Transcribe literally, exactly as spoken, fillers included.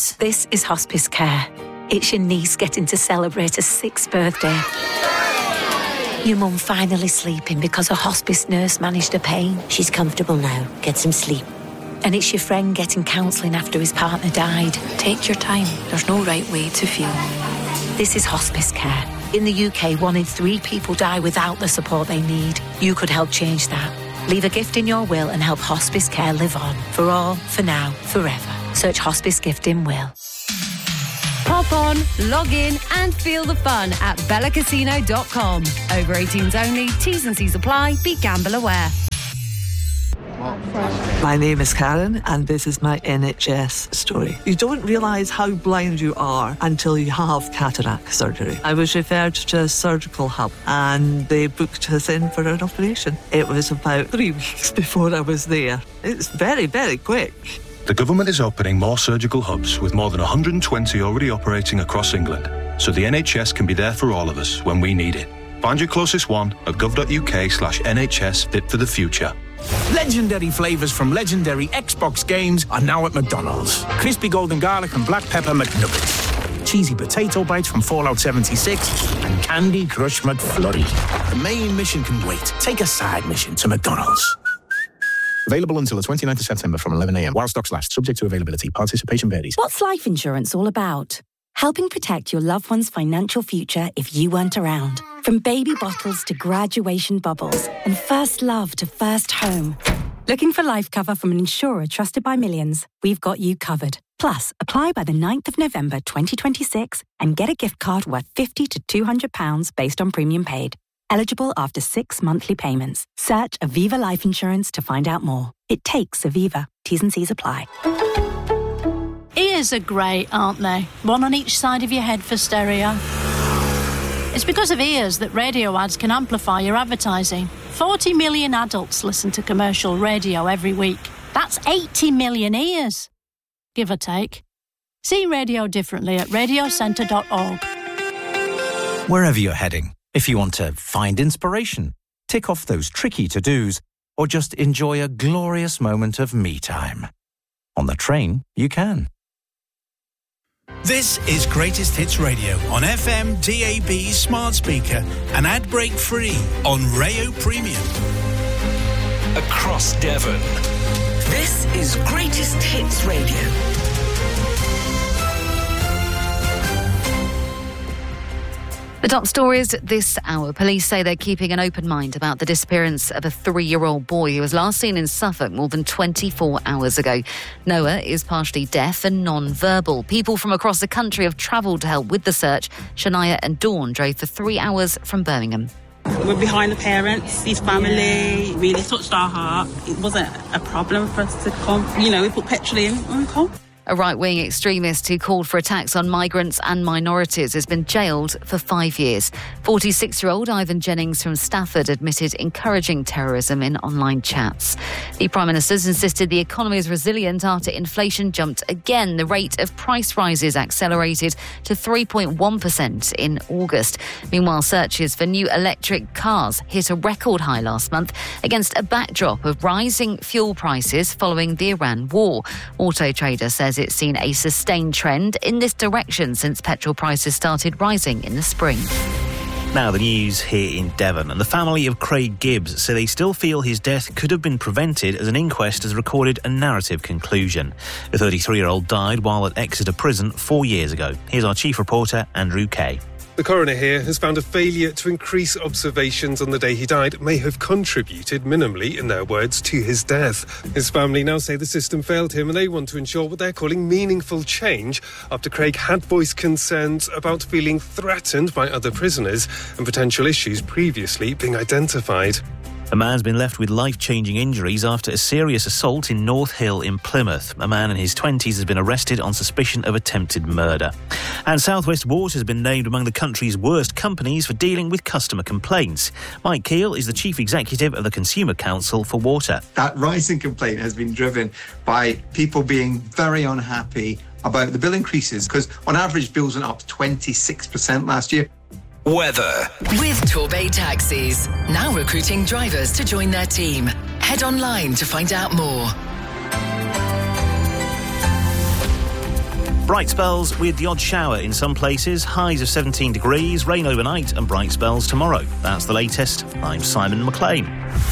Kids. This is hospice care. It's your niece getting to celebrate her sixth birthday. Your mum finally sleeping because a hospice nurse managed her pain. She's comfortable now. Get some sleep. And it's your friend getting counselling after his partner died. Take your time. There's no right way to feel. This is hospice care. In the U K, one in three people die without the support they need. You could help change that. Leave a gift in your will and help hospice care live on. For all, for now, forever. Search hospice gift in will. Pop on, log in and feel the fun at bella casino dot com. Over eighteens only, T's and C's apply, be gamble aware. My name is Karen and this is my N H S story. You don't realise how blind you are until you have cataract surgery. I was referred to a surgical hub and they booked us in for an operation. It was about three weeks before I was there. It's very, very quick. The government is opening more surgical hubs with more than one hundred twenty already operating across England, so the N H S can be there for all of us when we need it. Find your closest one at gov.uk slash NHS Fit for the Future. Legendary flavours from legendary Xbox games are now at McDonald's. Crispy golden garlic and black pepper McNuggets. Cheesy potato bites from Fallout seventy-six and Candy Crush McFlurry. The main mission can wait. Take a side mission to McDonald's. Available until the twenty-ninth of September from eleven a m while stocks last. Subject to availability. Participation varies. What's life insurance all about? Helping protect your loved one's financial future if you weren't around. From baby bottles to graduation bubbles and first love to first home. Looking for life cover from an insurer trusted by millions? We've got you covered. Plus, apply by the ninth of November twenty twenty-six and get a gift card worth fifty to two hundred pounds based on premium paid. Eligible after six monthly payments. Search Aviva Life Insurance to find out more. It takes Aviva. T's and C's apply. Ears are great, aren't they? One on each side of your head for stereo. It's because of ears that radio ads can amplify your advertising. forty million adults listen to commercial radio every week. That's eighty million ears, give or take. See radio differently at radio centre dot org. Wherever you're heading, if you want to find inspiration, tick off those tricky to-dos, or just enjoy a glorious moment of me time. On the train, you can. This is Greatest Hits Radio on F M, D A B, smart speaker and ad break free on Rayo Premium. Across Devon. This is Greatest Hits Radio. The top stories this hour. Police say they're keeping an open mind about the disappearance of a three-year-old boy who was last seen in Suffolk more than twenty-four hours ago. Noah is partially deaf and non-verbal. People from across the country have travelled to help with the search. Shania and Dawn drove for three hours from Birmingham. We're behind the parents, his family. Really touched our heart. It wasn't a problem for us to come. You know, we put petrol in and come. A right-wing extremist who called for attacks on migrants and minorities has been jailed for five years. forty-six-year-old Ivan Jennings from Stafford admitted encouraging terrorism in online chats. The Prime Minister's insisted the economy is resilient after inflation jumped again. The rate of price rises accelerated to three point one percent in August. Meanwhile, searches for new electric cars hit a record high last month against a backdrop of rising fuel prices following the Iran war. Auto Trader says it's seen a sustained trend in this direction since petrol prices started rising in the spring. Now the news here in Devon, and the family of Craig Gibbs say they still feel his death could have been prevented as an inquest has recorded a narrative conclusion. The thirty-three-year-old died while at Exeter Prison four years ago. Here's our chief reporter, Andrew Kay. The coroner here has found a failure to increase observations on the day he died may have contributed minimally, in their words, to his death. His family now say the system failed him and they want to ensure what they're calling meaningful change after Craig had voiced concerns about feeling threatened by other prisoners and potential issues previously being identified. A man's been left with life-changing injuries after a serious assault in North Hill in Plymouth. A man in his twenties has been arrested on suspicion of attempted murder. And South West Water has been named among the country's worst companies for dealing with customer complaints. Mike Keel is the Chief Executive of the Consumer Council for Water. That rising complaint has been driven by people being very unhappy about the bill increases, because on average bills went up twenty-six percent last year. Weather. With Torbay Taxis. Now recruiting drivers to join their team. Head online to find out more. Bright spells with the odd shower in some places, highs of seventeen degrees, rain overnight and bright spells tomorrow. That's the latest. I'm Simon McLean.